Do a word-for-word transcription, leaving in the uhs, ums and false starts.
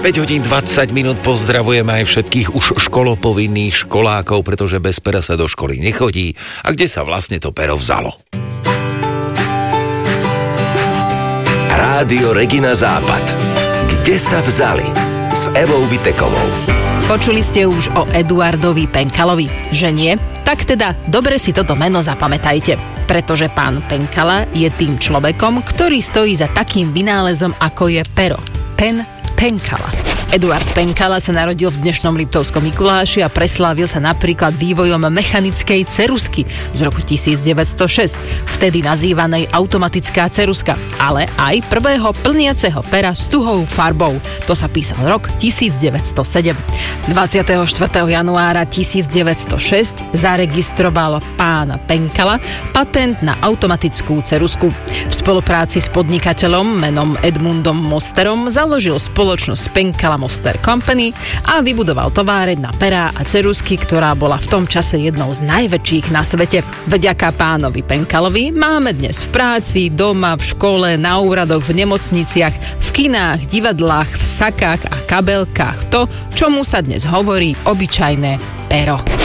päť hodín dvadsať minút, pozdravujeme aj všetkých už školopovinných školákov, pretože bez pera sa do školy nechodí. A kde sa vlastne to pero vzalo? Rádio Regina Západ. Kde sa vzali? S Evou Vitekovou. Počuli ste už o Eduardovi Penkalovi, že nie? Tak teda dobre si toto meno zapamätajte, pretože pán Penkala je tým človekom, ktorý stojí za takým vynálezom, ako je pero. Pen Penkala. Eduard Penkala sa narodil v dnešnom Liptovskom Mikuláši a preslávil sa napríklad vývojom mechanickej ceruzky z roku devätnásťstošesť, vtedy nazývanej automatická ceruska, ale aj prvého plniaceho pera s tuhou farbou. To sa písal rok devätnásťstosedem. dvadsiateho štvrtého januára devätnásťstošesť zaregistroval pán Penkala patent na automatickú ceruzku. V spolupráci s podnikateľom menom Edmundom Mosterom založil spoločnosť Penkala Moster Company a vybudoval továreň na perá a ceruzky, ktorá bola v tom čase jednou z najväčších na svete. Vďaka pánovi Penkalovi máme dnes v práci, doma, v škole, na úradoch, v nemocniciach, v kinách, divadlách, v sakách a kabelkách to, čomu sa dnes hovorí obyčajné pero.